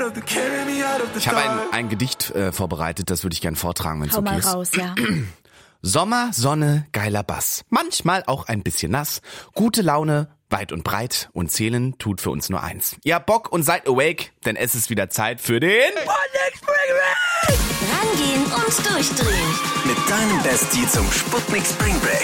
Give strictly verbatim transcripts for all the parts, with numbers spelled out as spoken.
Ich habe ein, ein Gedicht äh, vorbereitet, das würde ich gern vortragen, wenn es Hau okay mal ist. raus, ja. Sommer, Sonne, geiler Bass. Manchmal auch ein bisschen nass. Gute Laune, weit und breit. Und zählen tut für uns nur eins. Ihr habt Bock und seid awake, denn es ist wieder Zeit für den Sputnik Spring Break! Rangehen und durchdrehen. Mit deinem Bestie zum Sputnik Spring Break.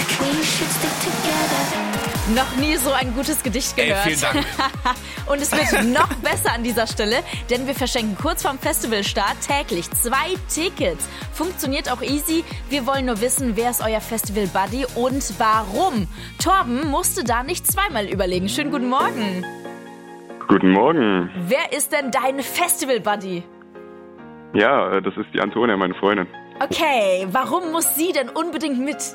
Noch nie so ein gutes Gedicht gehört. Ey, vielen Dank. Und es wird noch besser an dieser Stelle, denn wir verschenken kurz vorm Festivalstart täglich zwei Tickets. Funktioniert auch easy. Wir wollen nur wissen, wer ist euer Festival-Buddy und warum. Torben musste da nicht zweimal überlegen. Schönen guten Morgen. Guten Morgen. Wer ist denn dein Festival-Buddy? Ja, das ist die Antonia, meine Freundin. Okay, warum muss sie denn unbedingt mit?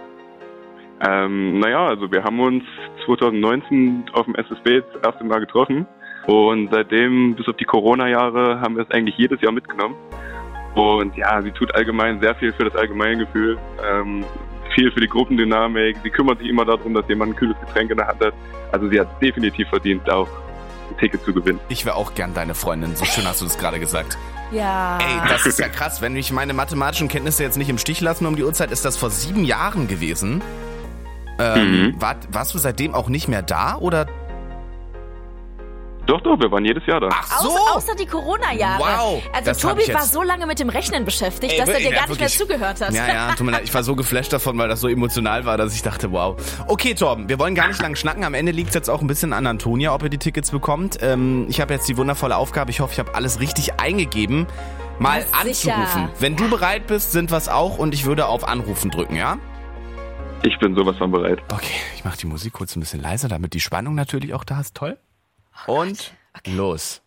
Ähm, naja, also wir haben uns zwanzig neunzehn auf dem S S B das erste Mal getroffen und seitdem, bis auf die Corona-Jahre, haben wir es eigentlich jedes Jahr mitgenommen. Und ja, sie tut allgemein sehr viel für das Allgemeingefühl, ähm, viel für die Gruppendynamik, sie kümmert sich immer darum, dass jemand ein kühles Getränk in der Hand hat. Also sie hat definitiv verdient, auch ein Ticket zu gewinnen. Ich wäre auch gern deine Freundin, so schön hast du das gerade gesagt. Ja. Ey, das ist ja krass, wenn mich meine mathematischen Kenntnisse jetzt nicht im Stich lassen um die Uhrzeit, ist das vor sieben Jahren gewesen. Ähm, Mhm. war, warst du seitdem auch nicht mehr da, oder? Doch, doch, wir waren jedes Jahr da. Ach so! Außer, außer die Corona-Jahre. Wow, Also das hab Tobi ich jetzt- war so lange mit dem Rechnen beschäftigt, Ey, dass er wirklich, dir gar ja, nicht mehr wirklich. zugehört hat. Ja, ja, tut mir leid, ich war so geflasht davon, weil das so emotional war, dass ich dachte, wow. Okay, Torben, wir wollen gar nicht lang schnacken. Am Ende liegt es jetzt auch ein bisschen an Antonia, ob ihr die Tickets bekommt. Ähm, ich habe jetzt die wundervolle Aufgabe, ich hoffe, ich habe alles richtig eingegeben, mal Ja, sicher. anzurufen. Wenn du bereit bist, sind wir's auch und ich würde auf Anrufen drücken, ja? Ich bin sowas von bereit. Okay, ich mache die Musik kurz ein bisschen leiser, damit die Spannung natürlich auch da ist. Toll. Und Okay. los.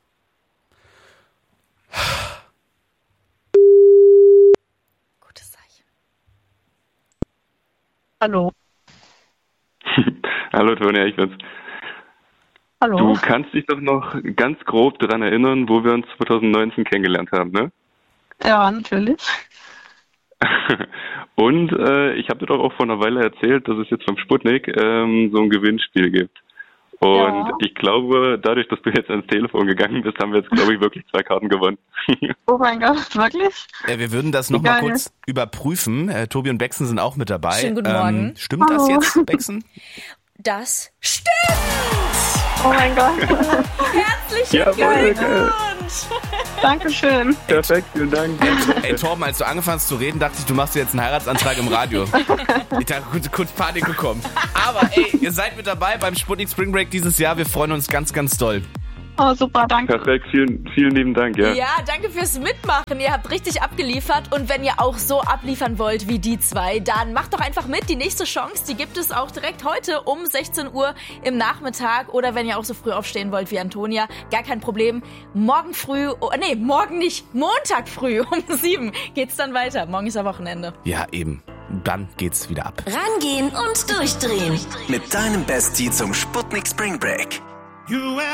Gutes Zeichen. Hallo. Hallo Tonia, ich bin's. Hallo. Du kannst dich doch noch ganz grob daran erinnern, wo wir uns zwanzig neunzehn kennengelernt haben, ne? Ja, natürlich. Und äh, ich habe dir doch auch vor einer Weile erzählt, dass es jetzt vom Sputnik ähm, so ein Gewinnspiel gibt. Und Ja. ich glaube, dadurch, dass du jetzt ans Telefon gegangen bist, haben wir jetzt, glaube ich, wirklich zwei Karten gewonnen. Oh mein Gott, wirklich? Äh, wir würden das nochmal Geil. kurz überprüfen. Äh, Tobi und Bexen sind auch mit dabei. Schönen guten Morgen. Ähm, stimmt das Hallo. jetzt, Bexen? Das stimmt! Oh mein Gott. Herzlichen Ja, voll geil. Glückwunsch! Dankeschön. Perfekt, vielen Dank. Ey, Torben, als du angefangen hast zu reden, dachte ich, du machst jetzt einen Heiratsantrag im Radio. Ich dachte, kurz, kurz Panik bekommen. Aber ey, ihr seid mit dabei beim Sputnik Spring Break dieses Jahr. Wir freuen uns ganz, ganz doll. Oh, super, danke. Perfekt, vielen, vielen lieben Dank, ja. Ja, danke fürs Mitmachen. Ihr habt richtig abgeliefert. Und wenn ihr auch so abliefern wollt wie die zwei, dann macht doch einfach mit. Die nächste Chance, die gibt es auch direkt heute um sechzehn Uhr im Nachmittag. Oder wenn ihr auch so früh aufstehen wollt wie Antonia, gar kein Problem. Morgen früh, oh, nee, morgen nicht, Montag früh um sieben geht's dann weiter. Morgen ist ja Wochenende. Ja, eben. Dann geht's wieder ab. Rangehen und durchdrehen. Mit deinem Bestie zum Sputnik Spring Break.